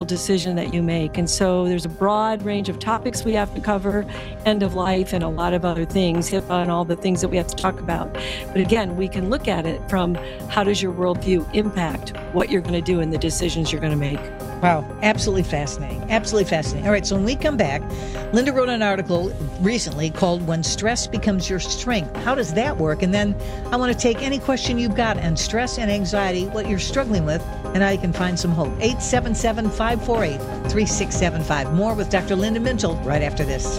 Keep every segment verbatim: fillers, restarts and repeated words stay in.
decision that you make. And so there's a broad range of topics we have to cover, end of life and a lot of other things, HIPAA and all the things that we have to talk about. But again, we can look at it from how does your worldview impact what you're going to do and the decisions you're going to make. Wow, absolutely fascinating. Absolutely fascinating. All right, so when we come back, Linda wrote an article recently called When Stress Becomes Your Strength. How does that work? And then I want to take any question you've got on stress and anxiety, what you're struggling with, and how you can find some hope. eight seven seven, five four eight, three six seven five. More with Doctor Linda Mintle right after this.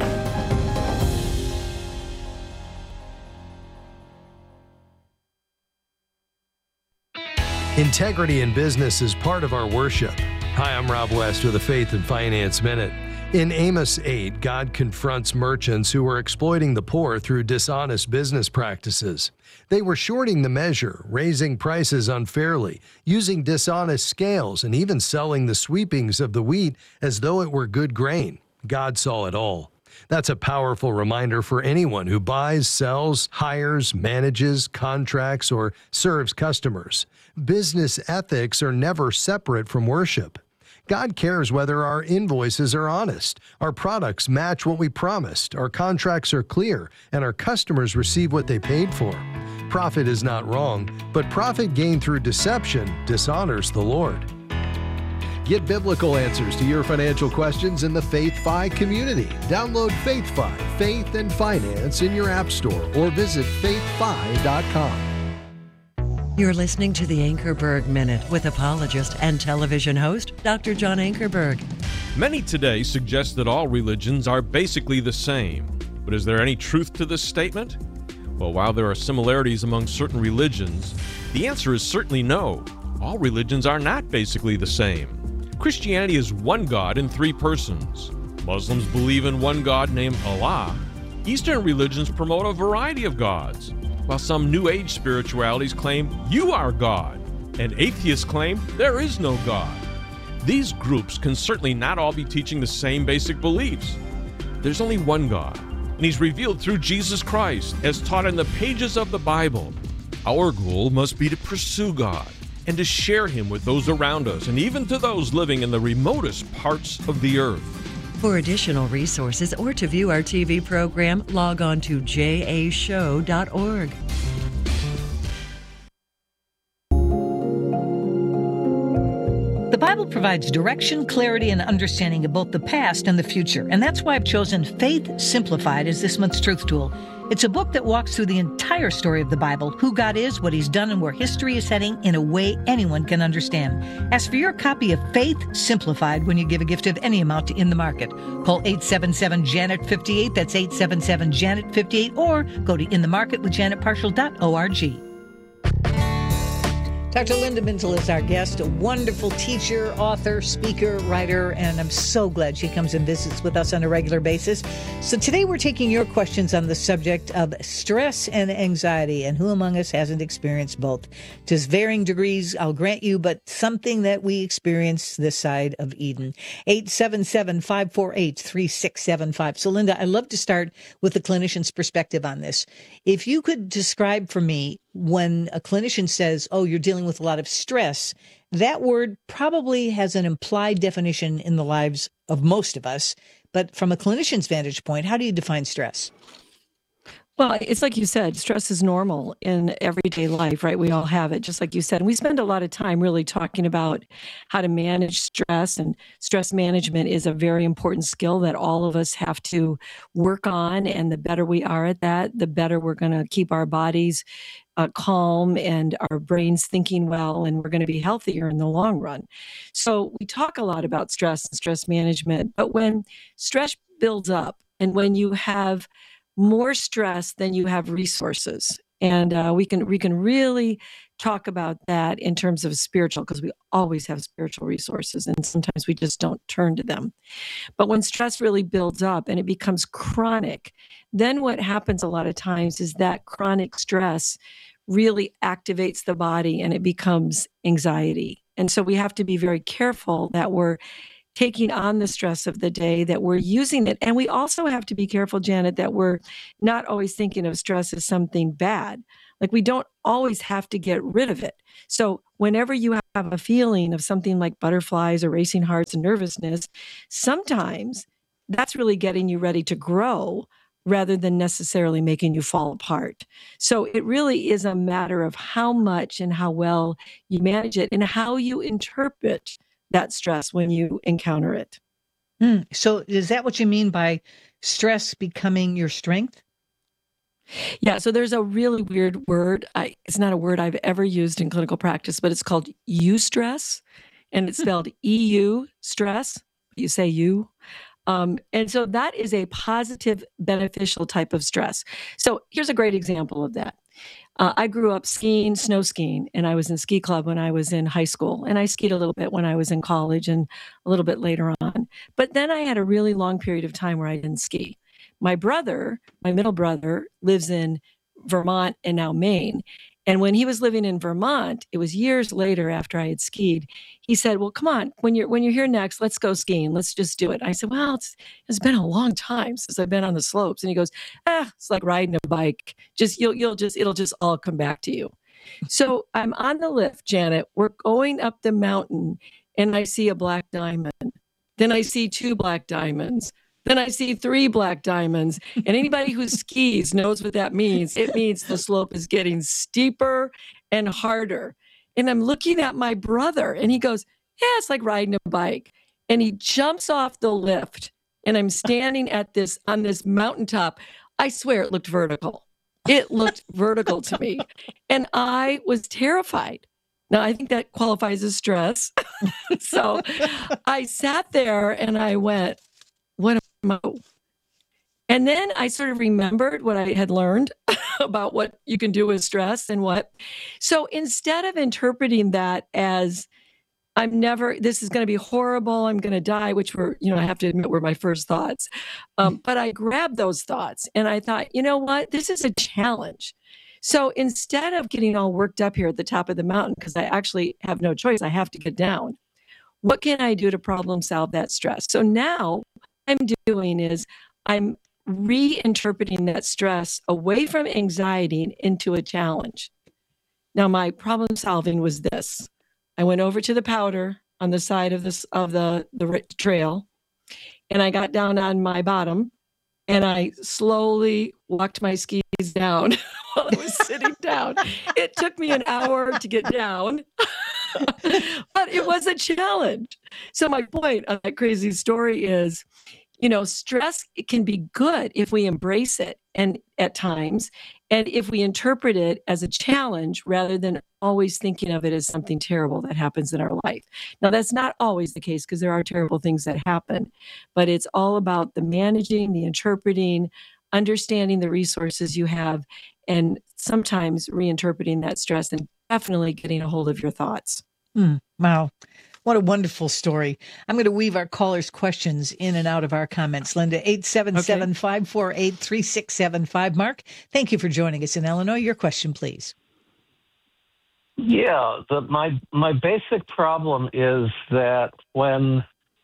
Integrity in business is part of our worship. Hi, I'm Rob West with a Faith and Finance Minute. In Amos eight, God confronts merchants who were exploiting the poor through dishonest business practices. They were shorting the measure, raising prices unfairly, using dishonest scales, and even selling the sweepings of the wheat as though it were good grain. God saw it all. That's a powerful reminder for anyone who buys, sells, hires, manages, contracts, or serves customers. Business ethics are never separate from worship. God cares whether our invoices are honest, our products match what we promised, our contracts are clear, and our customers receive what they paid for. Profit is not wrong, but profit gained through deception dishonors the Lord. Get biblical answers to your financial questions in the FaithFi community. Download FaithFi, Faith and Finance in your app store or visit faith fi dot com. You're listening to the Ankerberg Minute with apologist and television host, Doctor John Ankerberg. Many today suggest that all religions are basically the same. But is there any truth to this statement? Well, while there are similarities among certain religions, the answer is certainly no. All religions are not basically the same. Christianity is one God in three persons. Muslims believe in one God named Allah. Eastern religions promote a variety of gods, while some New Age spiritualities claim you are God, and atheists claim there is no God. These groups can certainly not all be teaching the same basic beliefs. There's only one God, and He's revealed through Jesus Christ, as taught in the pages of the Bible. Our goal must be to pursue God and to share Him with those around us, and even to those living in the remotest parts of the earth. For additional resources or to view our T V program, log on to j a show dot org. The Bible provides direction, clarity, and understanding of both the past and the future. And that's why I've chosen Faith Simplified as this month's truth tool. It's a book that walks through the entire story of the Bible, who God is, what He's done, and where history is heading in a way anyone can understand. Ask for your copy of Faith Simplified when you give a gift of any amount to In the Market. Call eight seven seven, Janet fifty-eight, that's eight seven seven, Janet fifty-eight, or go to in the market with janet partial dot org. Doctor Linda Mintle is our guest, a wonderful teacher, author, speaker, writer, and I'm so glad she comes and visits with us on a regular basis. So today we're taking your questions on the subject of stress and anxiety, and who among us hasn't experienced both? To varying degrees, I'll grant you, but something that we experience this side of Eden. eight seven seven, five four eight, three six seven five. So Linda, I'd love to start with the clinician's perspective on this. If you could describe for me, when a clinician says, oh, you're dealing with a lot of stress, that word probably has an implied definition in the lives of most of us. But from a clinician's vantage point, how do you define stress? Well, it's like you said, stress is normal in everyday life, right? We all have it, just like you said. And we spend a lot of time really talking about how to manage stress, and stress management is a very important skill that all of us have to work on. And the better we are at that, the better we're going to keep our bodies uh, calm and our brains thinking well, and we're going to be healthier in the long run. So we talk a lot about stress and stress management, but when stress builds up and when you have more stress than you have resources. And uh, we can we can really talk about that in terms of spiritual, because we always have spiritual resources, and sometimes we just don't turn to them. But when stress really builds up and it becomes chronic, then what happens a lot of times is that chronic stress really activates the body and it becomes anxiety. And so we have to be very careful that we're taking on the stress of the day, that we're using it. And we also have to be careful, Janet, that we're not always thinking of stress as something bad. Like, we don't always have to get rid of it. So whenever you have have a feeling of something like butterflies or racing hearts and nervousness, sometimes that's really getting you ready to grow rather than necessarily making you fall apart. So it really is a matter of how much and how well you manage it and how you interpret that stress when you encounter it. Mm. So is that what you mean by stress becoming your strength? Yeah, so there's a really weird word. I, it's not a word I've ever used in clinical practice, but it's called eustress, and it's spelled E U stress. You say you. Um, and so that is a positive, beneficial type of stress. So here's a great example of that. Uh, I grew up skiing, snow skiing, and I was in ski club when I was in high school. And I skied a little bit when I was in college and a little bit later on. But then I had a really long period of time where I didn't ski. My brother, my middle brother, lives in Vermont and now Maine. And when he was living in Vermont, it was years later after I had skied, he said, well, come on, when you're when you're here next, let's go skiing. Let's just do it. I said, well, it's, it's been a long time since I've been on the slopes. And he goes, ah, it's like riding a bike. Just you'll you'll just it'll just all come back to you. So I'm on the lift, Janet. We're going up the mountain and I see a black diamond. Then I see two black diamonds. Then I see three black diamonds. And anybody who skis knows what that means. It means the slope is getting steeper and harder. And I'm looking at my brother and he goes, yeah, it's like riding a bike. And he jumps off the lift and I'm standing at this on this mountaintop. I swear it looked vertical. It looked vertical to me. And I was terrified. Now, I think that qualifies as stress. So I sat there and I went, what am I? And then I sort of remembered what I had learned about what you can do with stress and what. So instead of interpreting that as I'm never, this is going to be horrible, I'm going to die, which were, you know, I have to admit were my first thoughts. Um, but I grabbed those thoughts and I thought, you know what, this is a challenge. So instead of getting all worked up here at the top of the mountain, because I actually have no choice, I have to get down. What can I do to problem solve that stress? So now what I'm doing is I'm reinterpreting that stress away from anxiety and into a challenge. Now, my problem solving was this. I went over to the powder on the side of this of the, the trail, and I got down on my bottom, and I slowly walked my skis down while I was sitting down. It took me an hour to get down, but it was a challenge. So my point on that crazy story is, you know, stress, it can be good if we embrace it and at times, and if we interpret it as a challenge rather than always thinking of it as something terrible that happens in our life. Now, that's not always the case because there are terrible things that happen, but it's all about the managing, the interpreting, understanding the resources you have, and sometimes reinterpreting that stress and definitely getting a hold of your thoughts. Mm, wow. What a wonderful story. I'm going to weave our callers' questions in and out of our comments. Linda, eight seven seven, five four eight, three six seven five. Mark, thank you for joining us in Illinois. Your question, please. Yeah, the, my my basic problem is that when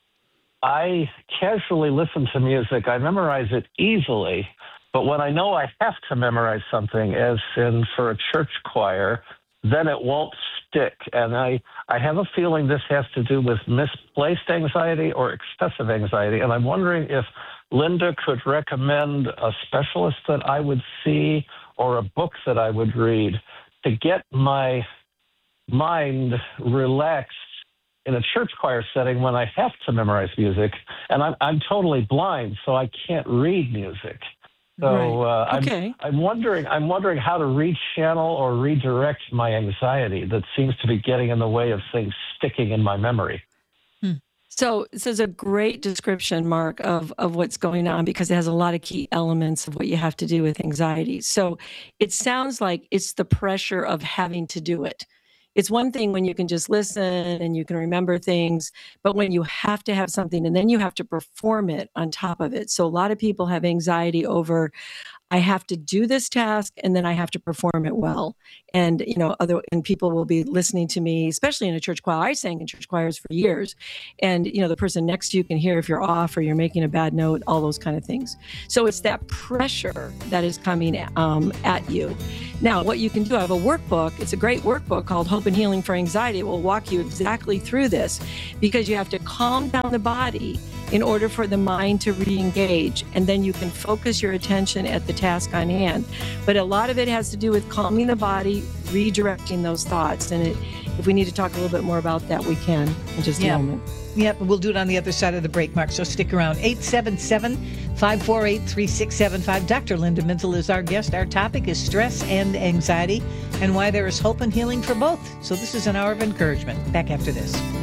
I casually listen to music, I memorize it easily. But when I know I have to memorize something, as in for a church choir, then it won't stick. And I, I have a feeling this has to do with misplaced anxiety or excessive anxiety. And I'm wondering if Linda could recommend a specialist that I would see or a book that I would read to get my mind relaxed in a church choir setting when I have to memorize music. And I'm, I'm totally blind, so I can't read music. So uh, right. okay. I'm, I'm wondering I'm wondering how to rechannel or redirect my anxiety that seems to be getting in the way of things sticking in my memory. Hmm. So this is a great description, Mark, of, of what's going on because it has a lot of key elements of what you have to do with anxiety. So it sounds like it's the pressure of having to do it. It's one thing when you can just listen and you can remember things, but when you have to have something and then you have to perform it on top of it. So a lot of people have anxiety over, I have to do this task and then I have to perform it well. And, you know, other, and people will be listening to me, especially in a church choir. I sang in church choirs for years. And, you know, the person next to you can hear if you're off or you're making a bad note, all those kind of things. So it's that pressure that is coming um, at you. Now, what you can do, I have a workbook. It's a great workbook called Hope and Healing for Anxiety. It will walk you exactly through this, because you have to calm down the body in order for the mind to re-engage, and then you can focus your attention at the task on hand. But a lot of it has to do with calming the body, redirecting those thoughts. And it, if we need to talk a little bit more about that, we can in just yeah. a moment. Yep, we'll do it on the other side of the break, Mark, so stick around. eight seven seven, five four eight, three six seven five. Doctor Linda Mintle is our guest. Our topic is stress and anxiety and why there is hope and healing for both. So this is an hour of encouragement. Back after this.